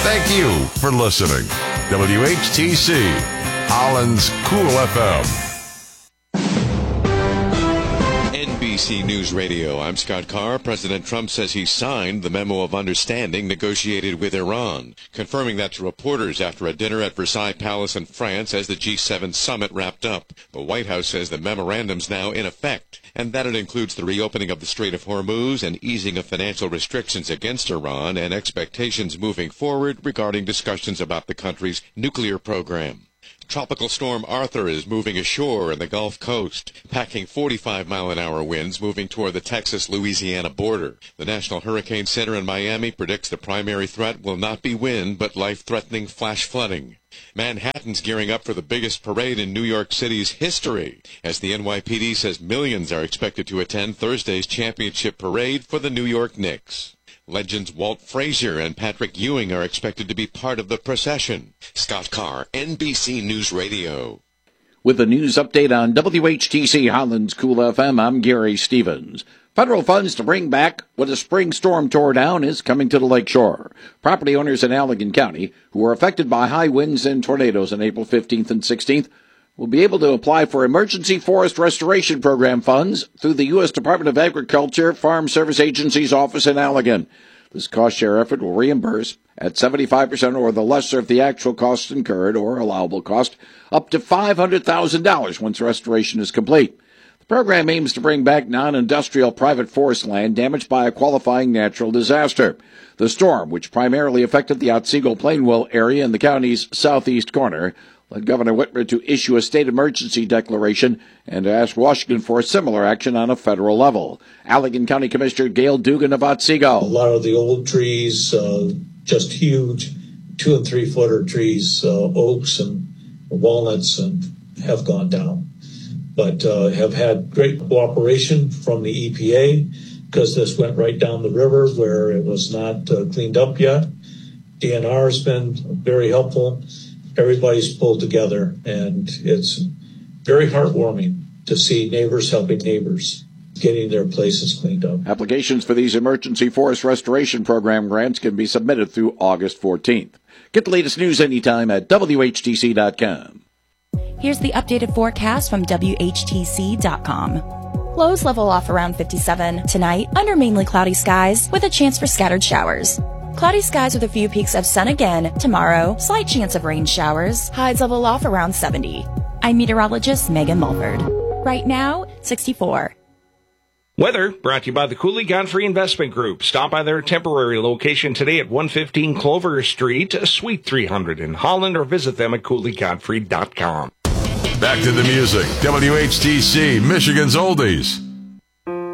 Thank you for listening. WHTC, Holland's Cool FM. NBC News Radio, I'm Scott Carr. President Trump says he signed the memo of understanding negotiated with Iran, confirming that to reporters after a dinner at Versailles Palace in France as the G7 summit wrapped up. The White House says the memorandum's now in effect, and that it includes the reopening of the Strait of Hormuz and easing of financial restrictions against Iran and expectations moving forward regarding discussions about the country's nuclear program. Tropical storm Arthur is moving ashore in the Gulf Coast, packing 45-mile-an-hour winds moving toward the Texas-Louisiana border. The National Hurricane Center in Miami predicts the primary threat will not be wind, but life-threatening flash flooding. Manhattan's gearing up for the biggest parade in New York City's history, as the NYPD says millions are expected to attend Thursday's championship parade for the New York Knicks. Legends Walt Frazier and Patrick Ewing are expected to be part of the procession. Scott Carr, NBC News Radio. With the news update on WHTC Holland's Cool FM, I'm Gary Stevens. Federal funds to bring back what a spring storm tore down is coming to the lakeshore. Property owners in Allegan County who were affected by high winds and tornadoes on April 15th and 16th will be able to apply for Emergency Forest Restoration Program funds through the U.S. Department of Agriculture Farm Service Agency's office in Allegan. This cost-share effort will reimburse at 75% or the lesser of the actual costs incurred or allowable cost, up to $500,000 once restoration is complete. The program aims to bring back non-industrial private forest land damaged by a qualifying natural disaster. The storm, which primarily affected the Otsego-Plainwell area in the county's southeast corner, led Governor Whitmer to issue a state emergency declaration and to ask Washington for similar action on a federal level. Allegan County Commissioner Gail Dugan of Otsego. A lot of the old trees, just huge 2 and 3 footer trees, oaks and walnuts, and have gone down. But have had great cooperation from the EPA because this went right down the river where it was not cleaned up yet. DNR has been very helpful. Everybody's pulled together, and it's very heartwarming to see neighbors helping neighbors, getting their places cleaned up. Applications for these Emergency Forest Restoration Program grants can be submitted through August 14th. Get the latest news anytime at WHTC.com. Here's the updated forecast from WHTC.com. Lows level off around 57 tonight under mainly cloudy skies with a chance for scattered showers. Cloudy skies with a few peaks of sun again tomorrow. Slight chance of rain showers. Highs level off around 70. I'm meteorologist Megan Mulford. Right now, 64. Weather brought to you by the Cooley Godfrey Investment Group. Stop by their temporary location today at 115 Clover Street, Suite 300 in Holland, or visit them at CooleyGodfrey.com. Back to the music. WHTC, Michigan's Oldies.